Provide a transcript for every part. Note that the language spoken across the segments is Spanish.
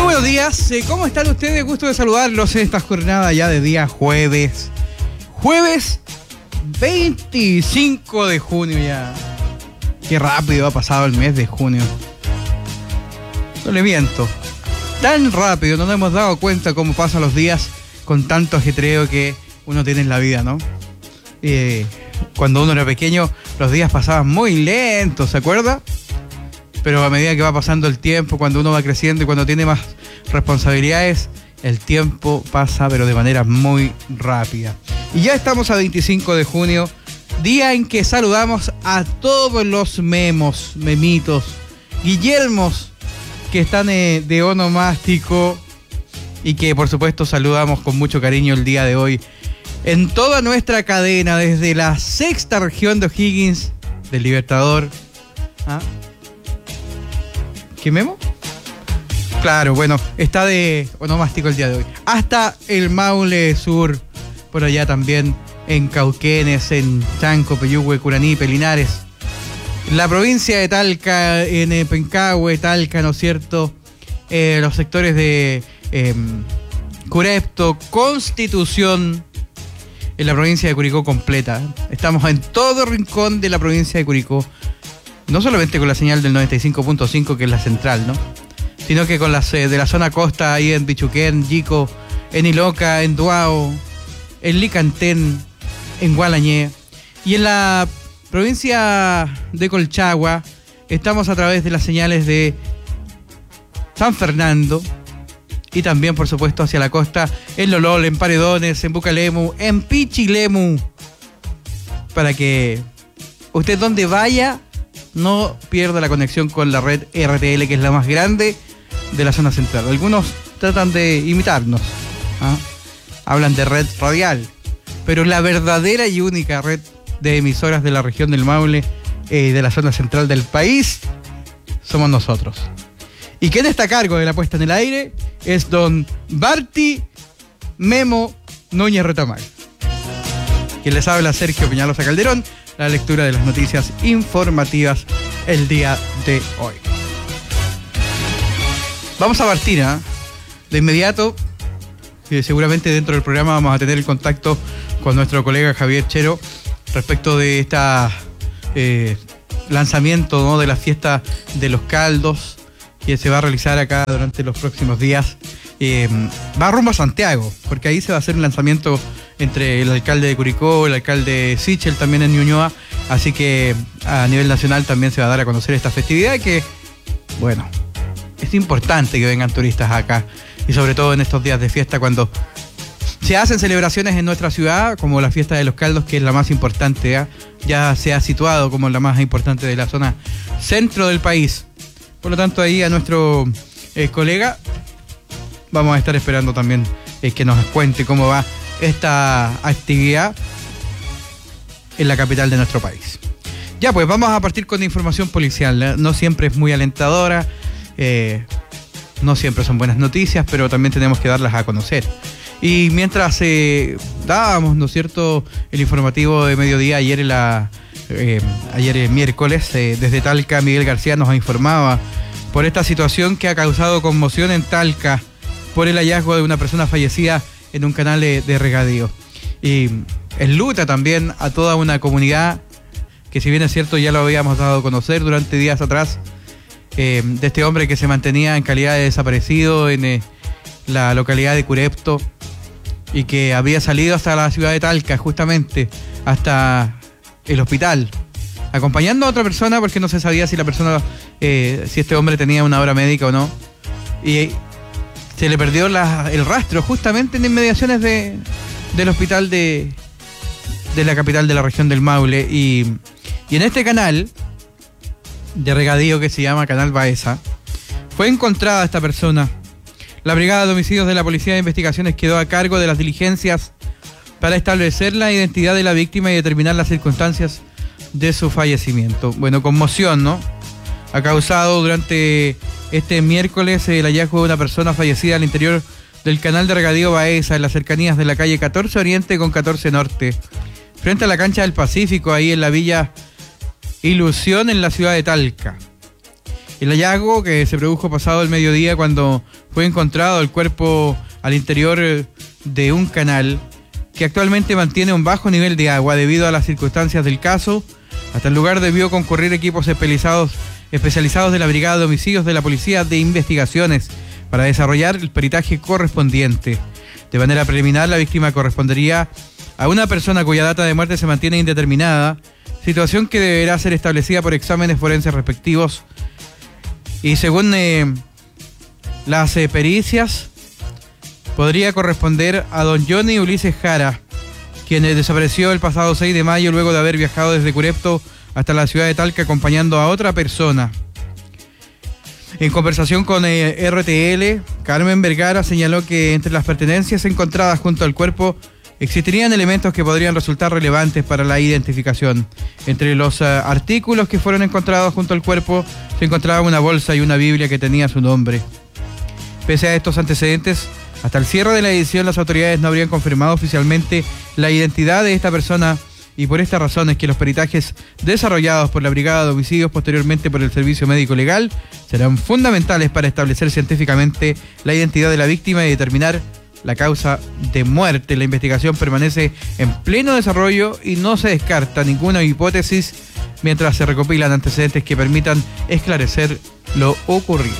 buenos días, ¿cómo están ustedes? Gusto de saludarlos en esta jornada ya de día jueves. Jueves 25 de junio ya. Qué rápido ha pasado el mes de junio. No le miento. Tan rápido, no nos hemos dado cuenta cómo pasan los días con tanto ajetreo que uno tiene en la vida, ¿no? Cuando uno era pequeño, los días pasaban muy lentos, ¿se acuerda? Pero a medida que va pasando el tiempo, cuando uno va creciendo y cuando tiene más responsabilidades, el tiempo pasa, pero de manera muy rápida. Y ya estamos a 25 de junio, día en que saludamos a todos los memitos, Guillermos, que están de onomástico y que por supuesto saludamos con mucho cariño el día de hoy en toda nuestra cadena, desde la sexta región de O'Higgins, del Libertador. ¿Ah? ¿Qué memo? Claro, bueno, está de onomástico el día de hoy. Hasta el Maule Sur, por allá también, en Cauquenes, en Chanco, Peyúgue, Curanipe, Linares. La provincia de Talca, en Pencahue, Talca, ¿no es cierto? Los sectores de Curepto, Constitución, en la provincia de Curicó completa. Estamos en todo rincón de la provincia de Curicó. No solamente con la señal del 95.5, que es la central, ¿no? Sino que con las de la zona costa, ahí en Pichuquén, Yico, en Iloca, en Duao, en Licantén, en Gualañé. Y en la provincia de Colchagua estamos a través de las señales de San Fernando y también, por supuesto, hacia la costa, en Lolol, en Paredones, en Bucalemu, en Pichilemu, para que usted donde vaya no pierda la conexión con la red RTL, que es la más grande de la zona central. Algunos tratan de imitarnos, ¿ah? Hablan de red radial, pero la verdadera y única red de emisoras de la región del Maule, de la zona central del país, somos nosotros. Y quien está a cargo de la puesta en el aire es don Barty Memo Núñez Retamal. Quien les habla, Sergio Peñalosa Calderón, la lectura de las noticias informativas el día de hoy. Vamos a partir, ¿eh? De inmediato, seguramente dentro del programa vamos a tener el contacto con nuestro colega Javier Chero respecto de este lanzamiento, ¿no?, de la fiesta de los caldos que se va a realizar acá durante los próximos días. Va rumbo a Santiago, porque ahí se va a hacer un lanzamiento entre el alcalde de Curicó, el alcalde Sichel también en Ñuñoa, así que a nivel nacional también se va a dar a conocer esta festividad que, bueno, es importante que vengan turistas acá, y sobre todo en estos días de fiesta cuando se hacen celebraciones en nuestra ciudad, como la fiesta de los caldos, que es la más importante, ¿eh? Ya se ha situado como la más importante de la zona centro del país. Por lo tanto, ahí a nuestro colega vamos a estar esperando también que nos cuente cómo va esta actividad en la capital de nuestro país. Ya, pues vamos a partir con información policial, ¿eh? No siempre es muy alentadora, no siempre son buenas noticias, pero también tenemos que darlas a conocer. Y mientras dábamos, ¿no es cierto?, el informativo de mediodía ayer el miércoles, desde Talca, Miguel García nos informaba por esta situación que ha causado conmoción en Talca por el hallazgo de una persona fallecida en un canal de regadío. Y enluta también a toda una comunidad que, si bien es cierto, ya lo habíamos dado a conocer durante días atrás, de este hombre que se mantenía en calidad de desaparecido en la localidad de Curepto y que había salido hasta la ciudad de Talca, justamente hasta el hospital, acompañando a otra persona porque no se sabía si la persona, si este hombre tenía una hora médica o no, y se le perdió el rastro justamente en inmediaciones del hospital de la capital de la región del Maule. Y en este canal de regadío que se llama Canal Baeza fue encontrada esta persona. La Brigada de Homicidios de la Policía de Investigaciones quedó a cargo de las diligencias para establecer la identidad de la víctima y determinar las circunstancias de su fallecimiento. Bueno, conmoción, ¿no? Ha causado durante este miércoles el hallazgo de una persona fallecida al interior del canal de regadío Baeza, en las cercanías de la calle 14 Oriente con 14 Norte, frente a la cancha del Pacífico, ahí en la Villa Ilusión, en la ciudad de Talca. El hallazgo que se produjo pasado el mediodía cuando fue encontrado el cuerpo al interior de un canal que actualmente mantiene un bajo nivel de agua debido a las circunstancias del caso. Hasta el lugar debió concurrir equipos especializados de la Brigada de Homicidios de la Policía de Investigaciones para desarrollar el peritaje correspondiente. De manera preliminar, la víctima correspondería a una persona cuya data de muerte se mantiene indeterminada, situación que deberá ser establecida por exámenes forenses respectivos. Y según las pericias, podría corresponder a don Johnny Ulises Jara, quien desapareció el pasado 6 de mayo luego de haber viajado desde Curepto hasta la ciudad de Talca acompañando a otra persona. En conversación con RTL, Carmen Vergara señaló que entre las pertenencias encontradas junto al cuerpo existirían elementos que podrían resultar relevantes para la identificación. Entre los artículos que fueron encontrados junto al cuerpo se encontraba una bolsa y una Biblia que tenía su nombre. Pese a estos antecedentes, hasta el cierre de la edición las autoridades no habrían confirmado oficialmente la identidad de esta persona, y por esta razón es que los peritajes desarrollados por la Brigada de Homicidios, posteriormente por el Servicio Médico Legal, serán fundamentales para establecer científicamente la identidad de la víctima y determinar la causa de muerte. La investigación permanece en pleno desarrollo y no se descarta ninguna hipótesis mientras se recopilan antecedentes que permitan esclarecer lo ocurrido.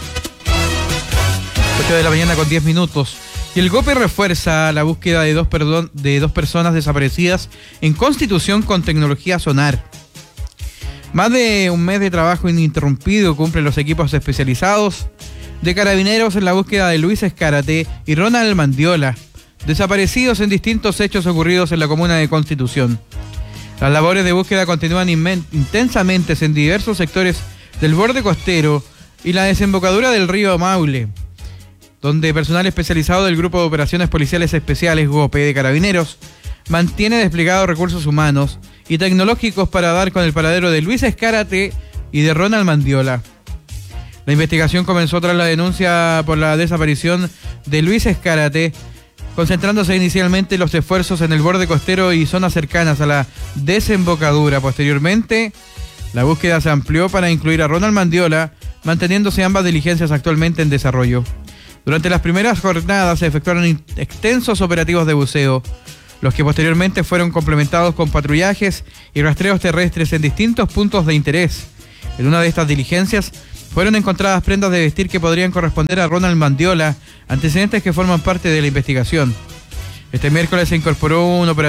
8 de la mañana con 10 minutos. Y el GOPE refuerza la búsqueda de dos personas desaparecidas en Constitución con tecnología sonar. Más de un mes de trabajo ininterrumpido cumplen los equipos especializados de Carabineros en la búsqueda de Luis Escárate y Ronald Mandiola, desaparecidos en distintos hechos ocurridos en la comuna de Constitución. Las labores de búsqueda continúan intensamente en diversos sectores del borde costero y la desembocadura del río Maule, donde personal especializado del Grupo de Operaciones Policiales Especiales GOPE de Carabineros mantiene desplegados recursos humanos y tecnológicos para dar con el paradero de Luis Escárate y de Ronald Mandiola. La investigación comenzó tras la denuncia por la desaparición de Luis Escárate, concentrándose inicialmente los esfuerzos en el borde costero y zonas cercanas a la desembocadura. Posteriormente, la búsqueda se amplió para incluir a Ronald Mandiola, manteniéndose ambas diligencias actualmente en desarrollo. Durante las primeras jornadas se efectuaron extensos operativos de buceo, los que posteriormente fueron complementados con patrullajes y rastreos terrestres en distintos puntos de interés. En una de estas diligencias fueron encontradas prendas de vestir que podrían corresponder a Ronald Mandiola, antecedentes que forman parte de la investigación. Este miércoles se incorporó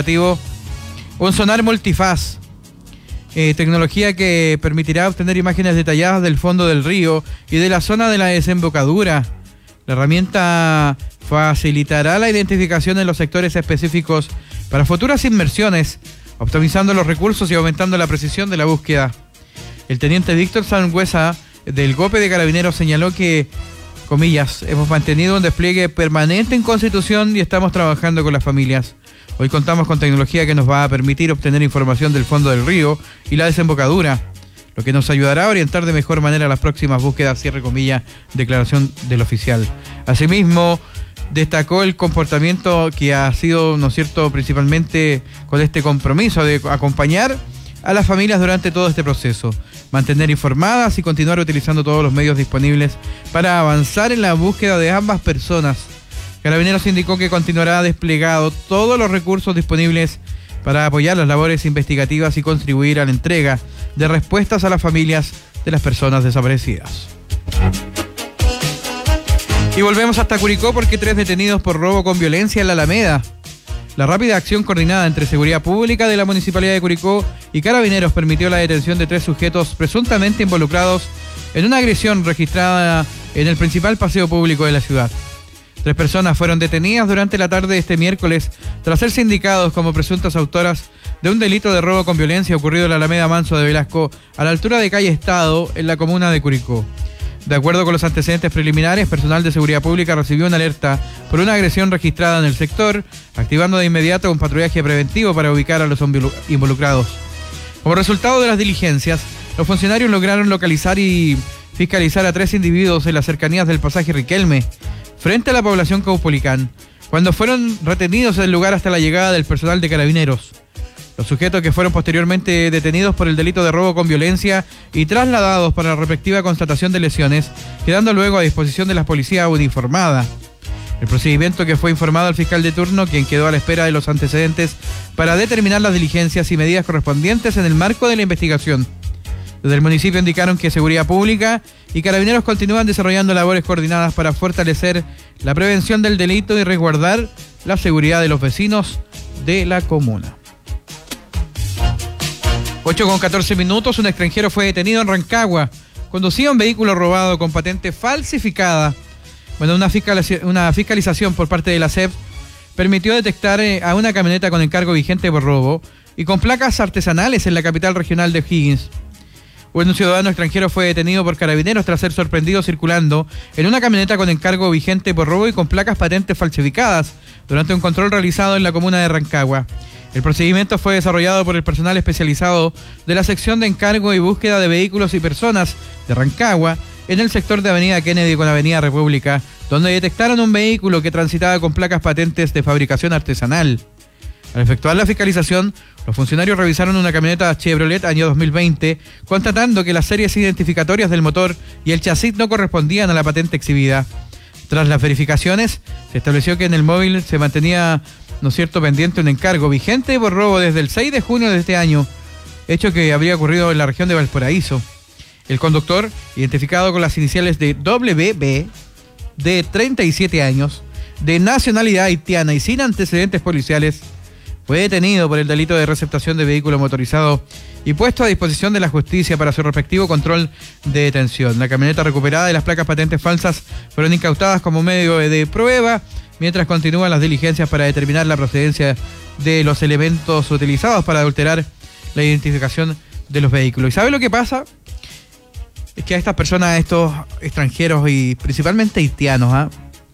un sonar multifaz, tecnología que permitirá obtener imágenes detalladas del fondo del río y de la zona de la desembocadura. La herramienta facilitará la identificación en los sectores específicos para futuras inmersiones, optimizando los recursos y aumentando la precisión de la búsqueda. El teniente Víctor Sangüesa del GOPE de Carabineros señaló que, comillas, hemos mantenido un despliegue permanente en Constitución y estamos trabajando con las familias. Hoy contamos con tecnología que nos va a permitir obtener información del fondo del río y la desembocadura, lo que nos ayudará a orientar de mejor manera las próximas búsquedas, cierre comillas, declaración del oficial. Asimismo, destacó el comportamiento que ha sido, ¿no es cierto?, principalmente con este compromiso de acompañar a las familias durante todo este proceso, mantener informadas y continuar utilizando todos los medios disponibles para avanzar en la búsqueda de ambas personas. Carabineros indicó que continuará desplegado todos los recursos disponibles para apoyar las labores investigativas y contribuir a la entrega de respuestas a las familias de las personas desaparecidas. Y volvemos hasta Curicó porque 3 detenidos por robo con violencia en la Alameda. La rápida acción coordinada entre Seguridad Pública de la Municipalidad de Curicó y Carabineros permitió la detención de 3 sujetos presuntamente involucrados en una agresión registrada en el principal paseo público de la ciudad. 3 personas fueron detenidas durante la tarde de este miércoles tras ser sindicados como presuntas autoras de un delito de robo con violencia ocurrido en la Alameda Manso de Velasco, a la altura de calle Estado, en la comuna de Curicó. De acuerdo con los antecedentes preliminares, personal de Seguridad Pública recibió una alerta por una agresión registrada en el sector, activando de inmediato un patrullaje preventivo para ubicar a los involucrados. Como resultado de las diligencias, los funcionarios lograron localizar y fiscalizar a 3 individuos en las cercanías del pasaje Riquelme, frente a la población Caupolicán, cuando fueron retenidos en el lugar hasta la llegada del personal de Carabineros. Los sujetos que fueron posteriormente detenidos por el delito de robo con violencia y trasladados para la respectiva constatación de lesiones, quedando luego a disposición de la policía uniformada. El procedimiento que fue informado al fiscal de turno, quien quedó a la espera de los antecedentes para determinar las diligencias y medidas correspondientes en el marco de la investigación. Desde el municipio indicaron que Seguridad Pública y Carabineros continúan desarrollando labores coordinadas para fortalecer la prevención del delito y resguardar la seguridad de los vecinos de la comuna. 8:14, un extranjero fue detenido en Rancagua. Conducía un vehículo robado con patente falsificada. Bueno, una fiscalización por parte de la SEP permitió detectar a una camioneta con encargo vigente por robo y con placas artesanales en la capital regional de O'Higgins. Un ciudadano extranjero fue detenido por Carabineros tras ser sorprendido circulando en una camioneta con encargo vigente por robo y con placas patentes falsificadas durante un control realizado en la comuna de Rancagua. El procedimiento fue desarrollado por el personal especializado de la sección de encargo y búsqueda de vehículos y personas de Rancagua en el sector de Avenida Kennedy con Avenida República, donde detectaron un vehículo que transitaba con placas patentes de fabricación artesanal. Al efectuar la fiscalización, los funcionarios revisaron una camioneta Chevrolet año 2020, constatando que las series identificatorias del motor y el chasis no correspondían a la patente exhibida. Tras las verificaciones, se estableció que en el móvil se mantenía, pendiente un encargo vigente por robo desde el 6 de junio de este año, hecho que habría ocurrido en la región de Valparaíso. El conductor, identificado con las iniciales de WB, de 37 años, de nacionalidad haitiana y sin antecedentes policiales, fue detenido por el delito de receptación de vehículo motorizado y puesto a disposición de la justicia para su respectivo control de detención. La camioneta recuperada y las placas patentes falsas fueron incautadas como medio de prueba, mientras continúan las diligencias para determinar la procedencia de los elementos utilizados para adulterar la identificación de los vehículos. ¿Y sabe lo que pasa? Es que a estas personas, a estos extranjeros y principalmente haitianos,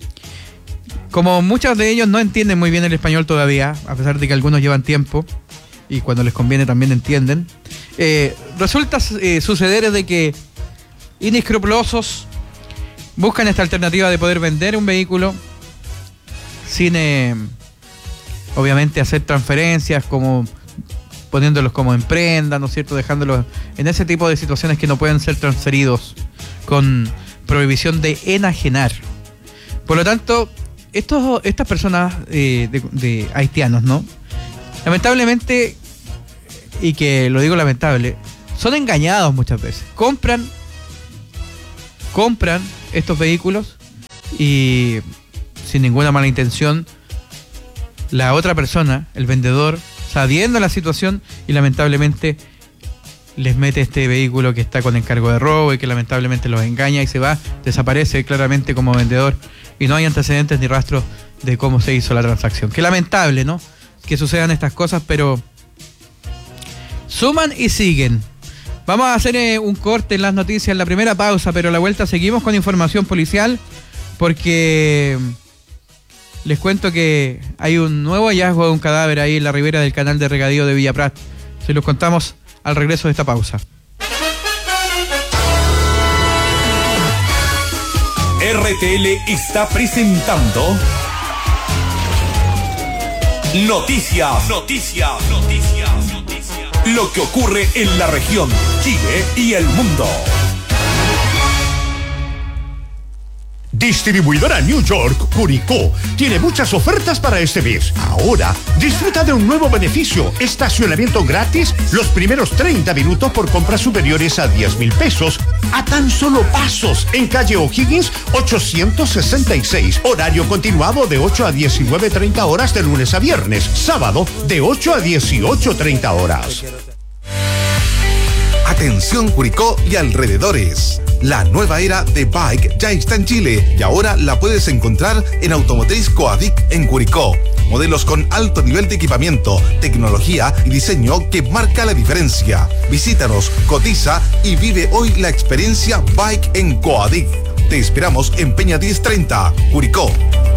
como muchos de ellos no entienden muy bien el español todavía, a pesar de que algunos llevan tiempo y cuando les conviene también entienden, resulta suceder de que inescrupulosos buscan esta alternativa de poder vender un vehículo sin, obviamente, hacer transferencias, como poniéndolos como en prenda, ¿no es cierto?, dejándolos en ese tipo de situaciones que no pueden ser transferidos con prohibición de enajenar. Por lo tanto, estas personas de haitianos, ¿no?, lamentablemente, y que lo digo lamentable, son engañados muchas veces. Compran estos vehículos y sin ninguna mala intención, la otra persona, el vendedor, sabiendo la situación y lamentablemente les mete este vehículo que está con encargo de robo y que lamentablemente los engaña y se va, desaparece claramente como vendedor y no hay antecedentes ni rastros de cómo se hizo la transacción. Qué lamentable, ¿no?, que sucedan estas cosas, pero suman y siguen. Vamos a hacer un corte en las noticias en la primera pausa, pero a la vuelta seguimos con información policial porque les cuento que hay un nuevo hallazgo de un cadáver ahí en la ribera del canal de regadío de Villa Prat. Se los contamos al regreso de esta pausa. RTL está presentando Noticias. Lo que ocurre en la región, Chile y el mundo. Distribuidora New York, Curicó, tiene muchas ofertas para este mes. Ahora, disfruta de un nuevo beneficio: estacionamiento gratis los primeros 30 minutos por compras superiores a 10,000 pesos, a tan solo pasos, en calle O'Higgins 866. Horario continuado de 8 a 19:30 horas de lunes a viernes. Sábado, de 8 a 18:30 horas. Atención Curicó y alrededores. La nueva era de Bike ya está en Chile y ahora la puedes encontrar en Automotriz Coadic en Curicó. Modelos con alto nivel de equipamiento, tecnología y diseño que marca la diferencia. Visítanos, cotiza y vive hoy la experiencia Bike en Coadic. Te esperamos en Peña 1030, Curicó.